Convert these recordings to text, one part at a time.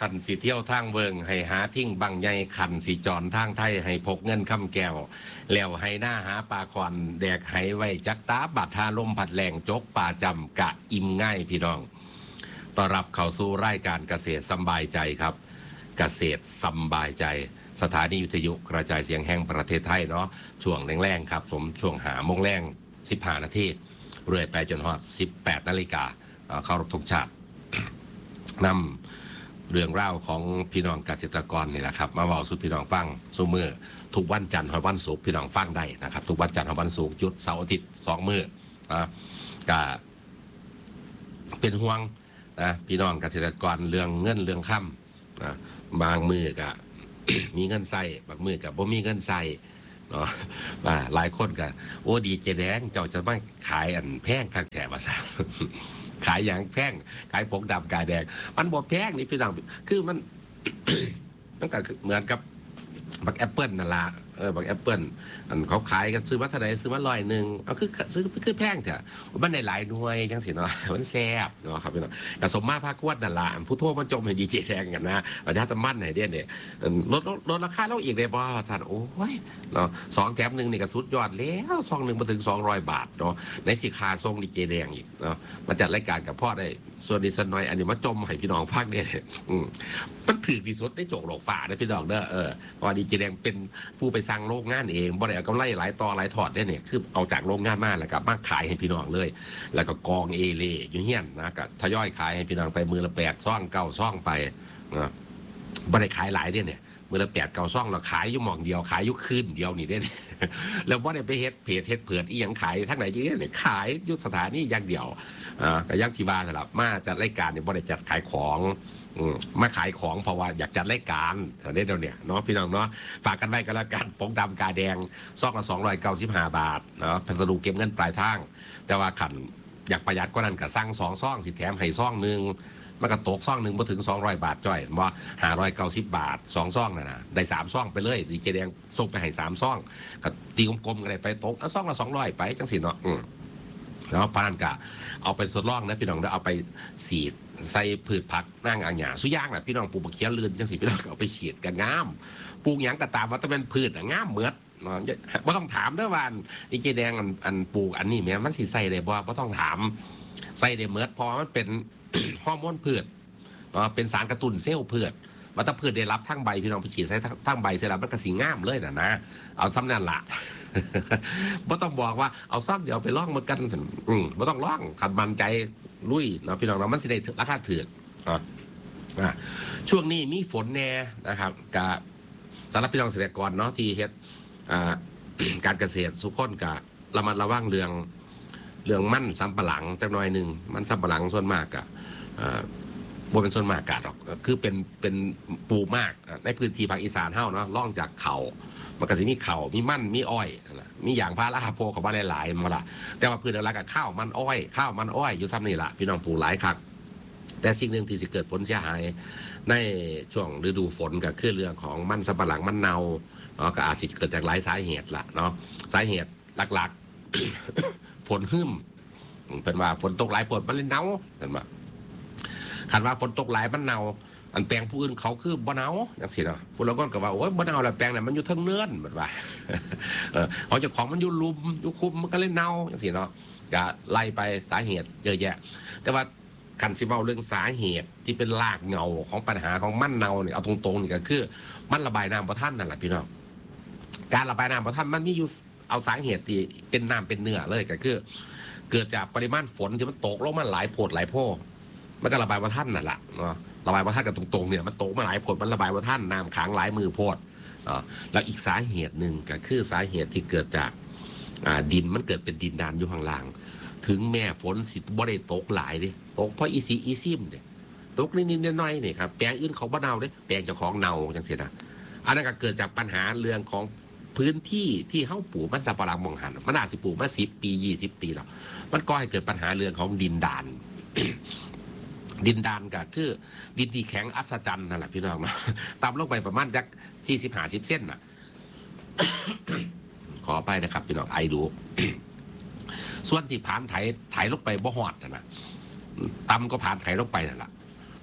ขันสีเที่ยวทางเวิงให้หาทิ้งบังใหญ่ขันสีจรทางไทยให้พกเงินคำแก้วแล้วให้หน้าหาปลาคอนแดกไหไว้จักตาบัดทาลมผัดแหลงจกป่าจำกะอิ่มง่ายพี่น้องต้อนรับเข้าสู่รายการเกษตรสบายใจครับเกษตรสบายใจสถานีวิทยุกระจายเสียงแห่งประเทศไทยเนาะช่วงแรงๆครับผมช่วง5 โมงแรง15 นาทีเรื่อยไปจนฮอด18 นาฬิกาเข้ารบธงชาตินำเรื่องราวของพี่น้องเกษตรกรนี่แหละครับมาเว้าสู่พี่น้องฟังสู่มื้อทุกวันจันทร์ถึงวันศุกร์พี่น้องฟังได้นะครับทุกวันจันทร์ถึงวันศุกร์หยุดเสาร์อาทิตย์2 มื้อก็เป็นห่วงนะพี่น้องเกษตรกรเรื่องเงินเรื่องค่ำนะบางมื้อก็ มีเงินใส่บางมื้อก็บ่มีเงินใส่เนาะหลายคนก็โอ้ดีเจแดงเจ้าจะมาขายอันแพงคักแท้ว่าซั่น ขายอย่างแพงขายผงดำกาแดงมันบ่แพงนี่พี่น้องคือมัน มันก็เหมือนกับบักแอปเปิ้ลนั่นล่ะบักแอปเปิ้ลอันเขาขายกันซื้อมาเท่าไหร่ซื้อมา100เอาคือแพงเถอะมันได้หลายหน่วยจังซี่เนาะมันแซ่บเนาะครับพี่น้องก็สมมาภาคควดนั่นล่ะผู้โทรมาจมให้ดีเจแดงกันนะประชาสัมพันธ์ให้เด้เนี่ยลดราคาเราอีกได้บ่ท่านโอ้ยเนาะ2 แถม 1นี่ก็สุดยอดแล้วซองนึงบ่ถึง200 บาทเนาะในสิค่าส่งดีเจแดงอีกเนาะมาจัดรายการกับพ่อได้ส่วนดิสันน้อยอันนี้มาจมให้พี่น้องฟังเนี่ยมันถือที่สุดในโจกโลกฟ้านะพี่น้องเด้อเพราะดีเจแดงเป็นผู้ไปสั่งโรงงานเองบ่ได้เอากำไรหลายต่อหลายถอดได้เนี่ยคือเอาจากโรงงานมาแล้วก็มาขายให้พี่น้องเลยแล้วก็กองเอเล่อยู่เฮียนนะก็ทยอยขายให้พี่น้องไปมือละ8 ซ่อง 9 ซ่องไปนะบ่ได้ขายหลายเนี่ยมือละ8 9 ซ่องเราขายอยู่หม่องเดียวขายอยู่คืนเดียวนี่ได้แล้วบ่ได้ไปเฮ็ดเพจเฮ็ดเผือดอีหยังขายทั้งไหนอยู่เนี่ยขายอยู่สถานีอย่างเดียวก็อย่างที่ว่านั่นล่ะมาจัดรายการเนี่ยบ่ได้จัดขายของมาขายของเพราะว่าอยากจัดรายการสันเดเเนี่ยเนาะพี่น้องเนาะฝากกันไว้กันแล้วกันผงดำกาแดงซองละ295 บาทเนาะพัสดุเก็บเงินปลายทางแต่ว่าขันอยากประหยัดก็นั่นก็สั่ง2 ซ่องสิแถมให้ซ่องนึงมันก็ตกซ่องนึงบ่ถึง200 บาทจ้อยว่า590 บาท2 ซ่องน่ะนะได้3 ซ่องไปเลยดีเจแดงส่งไปให้3 ซ่องก็ตีกลมๆกันได้ไปตกซ่องละ200ไปจังสิเนาะแล้วปานกะเอาไปทดลองนะพี่น้องเด้อเอาไปสีดใส่พืชผักนั่งอ่างหญ้าสุย่างน่ะพี่น้องปลูกบักเขียลื่นจังสิพี่น้องเอาไปฉีดกันงามปลูกหยังก็ตามว่าถ้าเป็นพืชงามเหมือดเนาะบ่ต้องถามเด้อว่าดีเจแดงอันปลูกอันนี้แม่มันสิใส่ได้บ่ต้องถามใส่ได้เหมือดเพราะมันเป็น ฮอร์โมนพืชเนาะเป็นสารกระตุ้นเซลล์พืชว่าถ้าพืชได้รับทั้งใบพี่น้องไปฉีดใส่ทั้งใบเสร็จแล้วมันก็สิงามเลยนะเอาซ้ำนั่นล่ะ บ่ต้องบอกว่าเอาซ้ำเดี๋ยวไปล่องมากันบ่ต้องล่องขัดมันใจลุยเนาะพี่น้องเนาะมันสิได้ราคาถูกช่วงนี้มีฝนแน่นะครับกับสำหรับพี่น้องเกษตรกรเนาะที่เฮ็ดการเกษตรสุขคนกับระมัดระวังเรื่องมันสำปะหลังจักหน่อยนึงมันสำปะหลังส่วนมากกับบ่เป็นส่วนมากกะหรอกคือเป็นปลูกมากในพื้นที่ภาคอีสานเฮาเนาะล่องจากเขามันก็สิมีเขามีมันมีอ้อยมีอย่างพาราโพเขาว่าหลายๆมาละแต่ว่าพื้นหลักๆก็ข้าวมันอ้อยอยู่ซ้ำนี่ล่ะพี่น้องปลูกหลายคักแต่สิ่งหนึ่งที่สิเกิดผลเสียหายในช่วงฤดูฝนก็คือเรื่องของมันสำปะหลังมันเน่าเนาะก็อาจสิเกิดจากหลายสาเหตุล่ะเนาะสาเหตุหลักๆฝนหึ่มเป็นว่าฝนตกหลายฝนมันเลยเน่าเป็นว่าคันว่าฝนตกหลายมันเน่าอันแปลงผู้อื่นเขาคือบ่เน่าจังซี่เนาะผู้ละคนก็ว่าโอ้ยบ่เน่าแล้วแปลงน่ะมันอยู่เทิงเนินเหมือนว่าเอาเจ้าของมันอยู่ลุมอยู่คุมมันก็เลยเน่าจังซี่เนาะก็ไล่ไปสาเหตุเยอะแยะแต่ว่าคันสิเว้าเรื่องสาเหตุที่เป็นรากเหง้าของปัญหาของมันเน่านี่เอาตรงๆนี่ก็คือมันระบายน้ำบ่ทันนั่นแหละพี่น้องการระบายน้ำบ่ทันมันมีอยู่เอาสาเหตุที่เป็นน้ำเป็นเนื้อเลยก็คือเกิดจากปริมาณฝนที่มันตกลงมาหลายโพดหลายโพมันก็ระบายบ่ทันนั่นแหละเนาะระบายบ่ทันกันตรงๆเนี่ยมันตกมาหลายโพดมันระบายบ่ทันน้ำขังหลายมือโพดแล้วอีกสาเหตุหนึ่งก็คือสาเหตุที่เกิดจากดินมันเกิดเป็นดินดานอยู่ข้างล่างถึงแม่ฝนสิบ่ได้ตกหลายเด้ตกเพราะอีซิมเด้ตกนิดๆหน่อยๆนี่ครับแปลงอื่นเขาบ่เน่าเด้แปลงเจ้าของเน่าจังซี่นะอันนั้นก็เกิดจากปัญหาเรื่องของพื้นที่ที่เฮาปลูกมันสำปะหลังมองหันมันอาจสิปลูกมา10 ปี 20 ปีแล้วมันก็ให้เกิดปัญหาเรื่องของดินดาน ดินดานก็คือดินที่แข็งอัศจรรย์นั่นแหละพี่น้องนะต่ำลงไปประมาณจัก40-50 เส้นน่ะ ขอไปนะครับพี่น้องไอดู ส่วนที่ผ่านไถลงไปบ่ฮอดนะต่ำก็ผ่านไถลงไปนั่นแหละ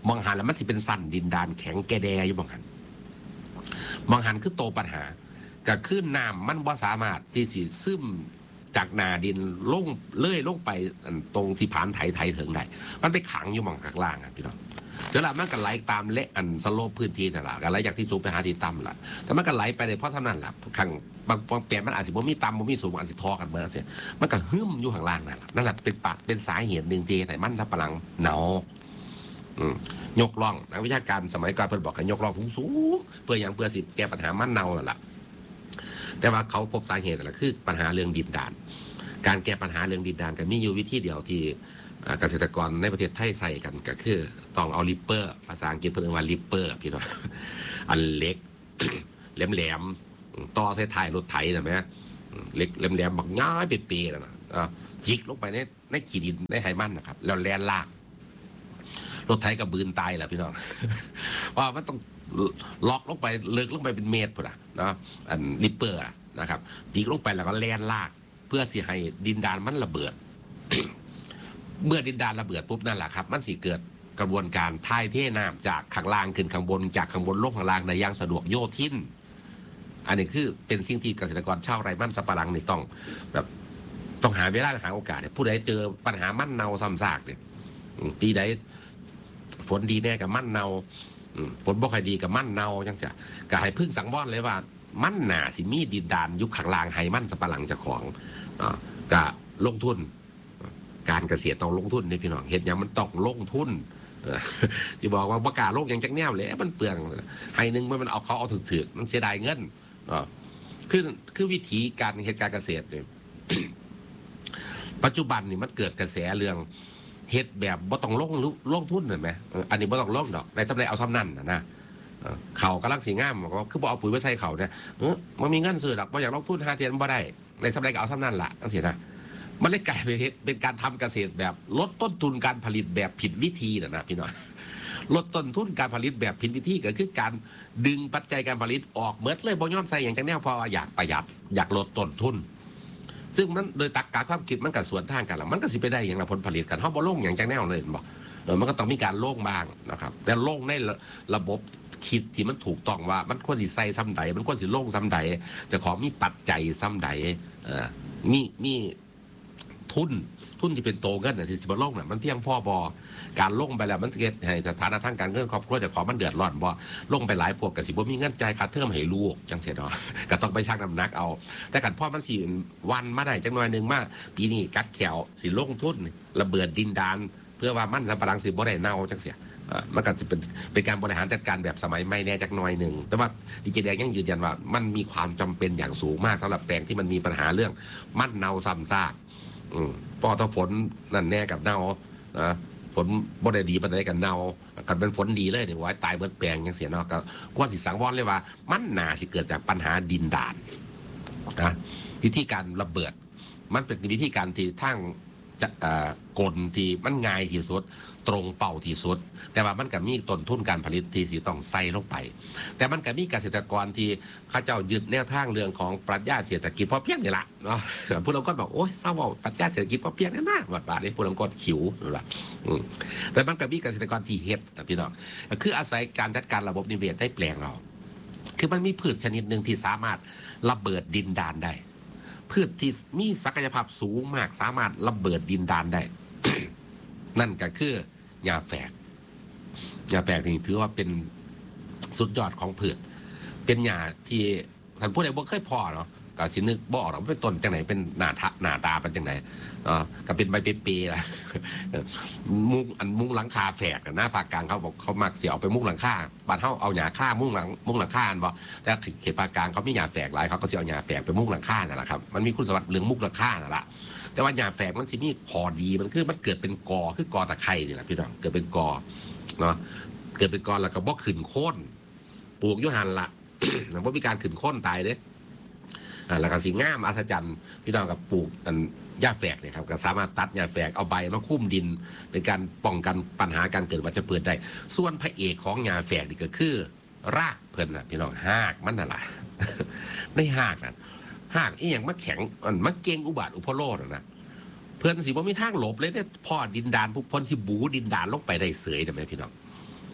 มองหันแล้วมันสิเป็นสั่นดินดานแข็งแกแดอยู่มองหันคือโตปัญหาก็คือน้ำมันบ่สามารถที่สิซึมจากนาดินลงเลื่อยลงไปตรงที่ผานไถถึงได้มันไปขังอยู่มองข้างล่างพี่น้องเสร็จแล้วมันก็ไหลตามเละสโลปพื้นที่นั่นแหละก็ไหลจากที่สูงไปหาที่ต่ำล่ะแต่มันก็ไหลไปเลยเพราะฉะนั้นล่ะข้างบางแปลงมันอาจจะบ่มีต่ำบ่มีสูงอาจจะทอกันเมื่อเสียมันก็หึ่มอยู่ข้างล่างนั่นแหละเป็นสาเหตุหนึ่งที่ไหนมันสับปะหลังหนาวยกล่องนักวิชาการสมัยก่อนเพิ่นบอกกันยกล่องสูงเพื่ออย่างเพื่อสิแก้ปัญหามันเน่าล่ะแต่ว่าเขาพบสาเหตุอะไรคือปัญหาเรื่องดินดานการแก้ปัญหาเรื่องดินดานก็มีอยู่วิธีเดียวที่เกษตรกรในประเทศไทยใส่กันก็คือต้องเอาลิปเปอร์ภาษาอังกฤษเพิ่นเรียกว่าลิปเปอร์พี่น้องอันเล็ก แหลมต่อใส่ท้ายรถไถใช่ไหมเล็กแหลมบักง่ายเปียๆนะจิกลงไปในขี้ดินในไหมันนะครับแล้วแล่นลากรถไถกับบืนตายแหละพี่น้องว่ามันต้องล็อกลงไปเลิกลงไปเป็นเมตรพุ่นนะอันลิปเปอร์นะครับจิกลงไปแล้วก็แล่นลากเพื่อสิให้ดินดานมันระเบิด เมื่อดินดานระเบิดปุ๊บนั่นแหละครับมันสิเกิดกระบวนการถ่ายเทน้ำจากข้างล่างขึ้นข้างบนจากข้างบนลงข้างล่างในอย่างสะดวกโยทินอันนี้คือเป็นสิ่งที่เกษตรกรชาวไร่มันสำปะหลังนี่ต้องหาเวลาหาโอกาสผู้ใดเจอปัญหามันเน่าซ้ำซากเนี่ยปีใดฝนดีแน่กับมันเน่าฝนบ่ค่อยดีกับมันเน่าจังเสียก็ให้พึ่งสังวรเลยว่ามันหนาสิมีดินดานยุคข้างล่างให้มันสำปะหลังเจ้าของก็ลงทุนการเกษตรต้องลงทุนนี่พี่น้องเห็ดอย่างมันต้องลงทุนที่บอกว่าประกาศโลกอย่างจักแนวเลยมันเปลืองให้หนึ่งมันเอาถึกมันเสียดายเงินคือวิธีการเหตุการเกษตรเนี่ย ปัจจุบันนี่มันเกิดกระแสเรื่องเฮ็ดแบบบ่ต้องลงทุนเห็นไหมอันนี้บ่ต้องลงดอกในทำไรเอาซ้ำนั่นนะเขากำลังสีง่ามบอกว่าคือบ่เอาปุ๋ยไปใส่เขาเนี่ยมันมีเงินซื้อดอกบ่อยากลงทุนหาเทียนบ่ได้ในทำไรก็เอาซ้ำนั่นละตั้งเสียนะมันเลยกลายเป็นการทำเกษตรแบบลดต้นทุนการผลิตแบบผิดวิธีนะพี่น้องลดต้นทุนการผลิตแบบผิดวิธีก็คือการดึงปัจจัยการผลิตออกเมื่อเลยบ่ยอมใส่อย่างจังแนวเพราะอยากประหยัดอยากลดต้นทุนซึ่งมันโดยตรรกะความคิดมันกับสวนทางกันแล้วมันก็สิไปได้อย่างละผลผลิตกันเขาบ่ลงอย่างจังแนวเลยบอกมันก็ต้องมีการโล่งบ้างนะครับแต่โล่งในระบบคิดที่มันถูกต้องว่ามันควรสิใส่ซ้ำใดมันควรสิโล่งซ้ำใดจะขอมีปัจจัยซ้ำใดมีทุนที่เป็นโตเงินที่สิบโลกเนี่ยมันเพียงพอบอการลงไปแล้วมันเกิดให้สถานะทางการเงินครอบครัวจะขอมันเดือดร้อนบ่ลงไปหลายพวกกับสิบ่มีเงินจ่ายค่าเทอมให้ลูกจังเสียเนาะก็ต้องไปชั่งน้ำหนักเอาแต่กันพ่อมันสิวันมาได้จังหน่อยนึงมาปีนี้กัดแขวสิลงทุนระเบิดดินดานเพื่อว่ามันสำปะหลังสิบ่ได้เน่าจังเสียมันก็จะเป็นการบริหารจัดการแบบสมัยใหม่แน่จักหน่อยหนึ่งแต่ว่าดีเจแดงยังยืนยันว่ามันมีความจำเป็นอย่างสูงมากสำหรับแปลงที่มันมีปัญหาเรื่องมันเน่าซ้ำซากพอถ้าฝนนั่นแน่กับเน่าฝนบ่ได้ดีปานใดกันเน่ากันเป็นฝนดีเลยเดี๋ยวไว้ตายเบิดแปลงยังเสียเนาะก็ควรสิสังวรเลยว่ามันน่าสิเกิดจากปัญหาดินดานนะวิธีการระเบิดมันเป็นวิธีการที่ทั้งกลที่มันง่ายที่สุดตรงเป้าที่สุดแต่ว่ามันก็มีต้นทุนการผลิตที่สิต้องใส่ลงไปแต่มันก็มีเกษตรกรที่เขาเจ้ายึดแนวทางเรื่องของปรัชญาเศรษฐกิจพอเพียงนี่ละเนาะผู้ลงก็บอกโอ้ยเศร้าว่าปรัชญาเศรษฐกิจพอเพียงนี่นะบาดนี้ผู้ลงก็ขิวนั่นแหละแต่มันก็มีเกษตรกรที่เฮ็ดพี่น้องคืออาศัยการจัดการระบบนิเวศได้แปลงเราคือมันมีพืชชนิดหนึ่งที่สามารถระเบิดดินดานได้พืชที่มีศักยภาพสูงมากสามารถระเบิดดินดานได้ นั่นก็คือยาแฝกนี่ถือว่าเป็นสุดยอดของพืชเป็นยาที่ท่านผู้ใดบ่เคยพอเนาะก็สินึกบ่ออกหรอกเป็นต้นจังไหนเป็นหน้าตาเป็นจังไหนก็เป็นใบเปย์ล่ะ มุ้งหลังคาแฝกนะภาคกลางเขาบอกเขามักเสียเอาไปมุ้งหลังคาบ้านเฮาเอาหญ้าค่ามุ้งหลังคาบ่แต่เขตภาคกลางเขามีหญ้าแฝกหลายเขาก็สิเอาหญ้าแฝกไปมุ้งหลังคานั่นแหละครับมันมีคุณสมบัติเรื่องมุ้งหลังคานั่นแหละแต่ว่าหญ้าแฝกมันสิมีข้อดีมันคือมันเกิดเป็นกอคือกอตะไคร้นี่แหละพี่น้องเกิดเป็นกอเนาะเกิดเป็นกอแล้วก็บ่ขึ้นโค่นปลูกอยู่หั่นล่ะ บ่มีการขึ้นโค่นตายเด้แล้วก็สิงามอัศจรรย์พี่น้องกับปลูกหญ้าแฝกเนี่ยครับก็สามารถตัดหญ้าแฝกเอาใบมาคุ้มดินเป็นการป้องกันปัญหาการเกิดวัชพืชได้ส่วนพระเอกของหญ้าแฝกนี่ก็คือรากเพิ่นน่ะพี่น้องหากมันน่ะล่ะ ในหากนั่นหากอีหยังมาแข็งมาเก่งอุบาทอุพโลดนะเพิ่นสิบ่มีทางหลบเลยเนี่ยพ่อดินดานพวกเพิ่นสิบูดินดานลงไปได้เสยได้มั้ยพี่น้อง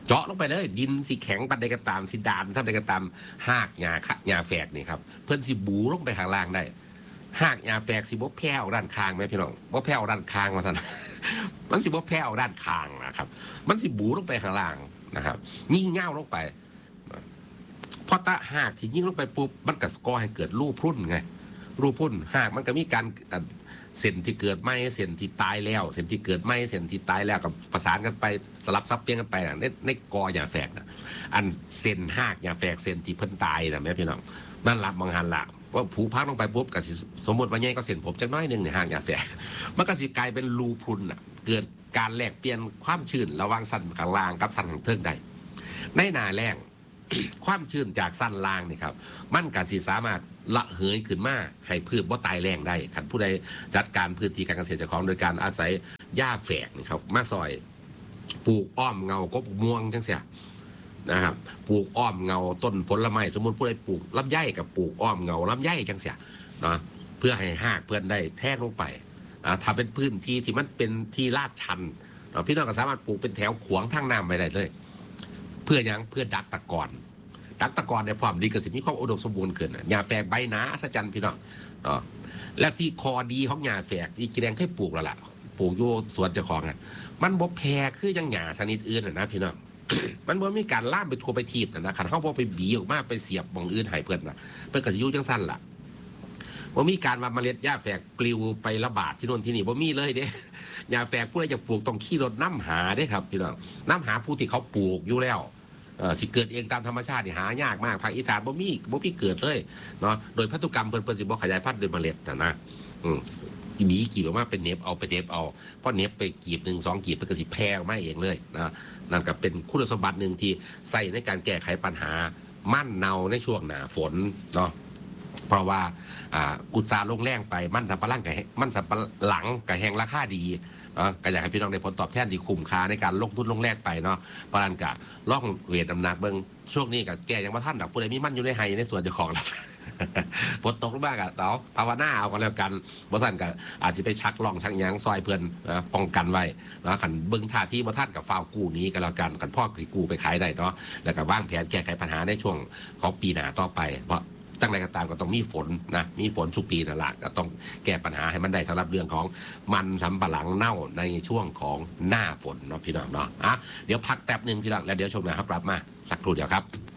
เจาะลงไปเลยดินสีแข็งปันใดก็ตามสีดานซ้ำใดก็ตามหากหญ้าแฝกนี่ครับเพื่อนสิบูลงไปข้างล่างได้หากหญ้าแฝกสิบ่แผ่วด้านข้างไหมพี่น้องบ่แผ่วด้านข้างว่าซั่น มันสิบ่แผ่วด้านข้างนะครับมันสิบูลงไปข้างล่างนะครับยิ่งเง่าลงไปพอตะหากที่ยิ่งลงไปปุ๊บมันก็ก่อให้เกิดรูพุ่นไงรูพุ่นหากมันก็มีการเส้นที่เกิดไม่เส้นที่ตายแล้วเส้นที่เกิดไม่เส้นที่ตายแล้วกับประสานกันไปสลับซับเปลี่ยนกันไปในกอหญ้าแฝกนะอันเส้นหากหญ้าแฝกเส้นที่เพิ่นตายนะแม่พี่น้องนั่นละบางหันละว่าผูพักลงไปปุ๊บก็สิสมมติว่าใหญ่ก็เส้นผมจักน้อยนึงเนี่ยหากหญ้าแฝกมันก็สิกลายเป็นรูพุ่นเกิดการแลกเปลี่ยนความชื้นระหว่างสันข้างล่างกับสันข้างเทิงได้ในหน้าแรงความชื้นจากสั้นล่างนี่ครับมันก็สิสามารถละเหยขึ้นมาให้พืชบ่ตายแรงได้คันผู้ใดจัดการพื้นที่การเกษตรเจ้าของโดยการอาศัยหญ้าแฝกนี่ครับมาซอยปลูกอ้อมเงากบม่วงจังเสียนะครับปลูกอ้อมเงาต้นผลไม้สมมุติผู้ใดปลูกลำไยกับปลูกอ้อมเงาลำไยจังเสียนะเพื่อให้หากเพื่อนได้แทกลงไปนะถ้าเป็นพื้นที่ที่มันเป็นที่ลาดชันพี่น้องก็สามารถปลูกเป็นแถวขวางทางน้ำไปได้เลยเพื่อยังเพื่อดักตะกอนในความดีกับสิ่งที่ความอุดมสมบูรณ์เกินหญ้าแฝกใบหนาสัจจันพี่น้องและที่คอดีของหญ้าแฝกที่กีแดงให้ปลูกแล้วล่ะปลูกอยู่สวนเจ้าของมันบ่แพงคือยังหญ้าชนิดอื่นนะพี่น้อง มันบ่มีการล่ามไปทัวไปทีบนะขันเขาบ่ไปบีออกมาไปเสียบมองอื่นให้เพื่อนนะเพื่อนก็จะอยู่จังสั้นล่ะบ่มีการมาเมล็ดหญ้าแฝกปลิวไประบาดที่โน่นที่นี่บ่มีเลยเด้หญ้าแฝกผู้ใดจะปลูกต้องขี่รถน้ำหาได้ครับพี่น้องน้ำหาผู้ที่เขาปลูกอยู่แล้วสิเกิดเองตามธรรมชาติหายากมากภาคอีสานบ่มีเกิดเลยเนาะโดยพันธุกรรมเพิ่นสิบ่ขยายพันธุ์โดยเมล็ดนะบีกีบออกมาเป็นเน็บเอาเพราะเน็บไปกีบ1 2กีบเพิ่นก็สิแพร่ออกมาเองเลยนะนั่นก็เป็นคุณสมบัติหนึ่งที่ใส่ในการแก้ไขปัญหามั่นเนาในช่วงหน้าฝนเนาะเพราะว่าอุตสาห์ลงแรงไปมันสำปะหลังกับแหงราคาดีก็อยากให้พี่น้องได้ผลตอบแทนที่คุ้มค่าในการลงทุนลงแรกไปเนาะประการกับล่องเวทน้ำหนักเบิ่งช่วงนี้กับแกยังมาท่านดอกผู้ใดมีมันอยู่ในไฮในส่วนเจ้าของแล้วฝนตกลงมากับเราภาวนาเอากันแล้วกันบ่สั่นกับอาจจะไปชักล่องชักยางซอยเพื่อนป้องกันไว้นะขันเบิ่งท่าที่บ่ท่านกับฟาวกู้นี้กันแล้วกันกันพ่อสิกู้ไปขายได้เนาะแล้วก็วางแผนแก้ไขปัญหาในช่วงของปีหน้าต่อไปเพราะตั้งแต่ก็ตามก็ต้องมีฝนนะมีฝนทุกปีนั่นแหละก็ต้องแก้ปัญหาให้มันได้สำหรับเรื่องของมันสำปะหลังเน่าในช่วงของหน้าฝนเนาะพี่น้องเนาะเดี๋ยวพักแป๊บนึงพี่น้องแล้วเดี๋ยวชมหน้าครับกลับมาสักครู่เดียวครับ